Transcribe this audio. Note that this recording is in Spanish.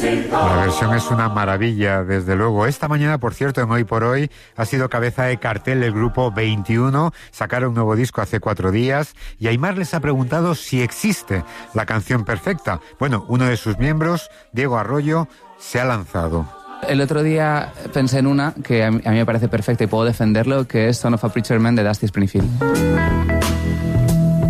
La versión es una maravilla, desde luego. Esta mañana, por cierto, en Hoy por Hoy, ha sido cabeza de cartel el grupo 21. Sacaron un nuevo disco hace 4 días y Aimar les ha preguntado si existe la canción perfecta. Bueno, uno de sus miembros, Diego Arroyo, se ha lanzado. El otro día pensé en una que a mí me parece perfecta y puedo defenderlo, que es Son of a Preacher Man de Dusty Springfield.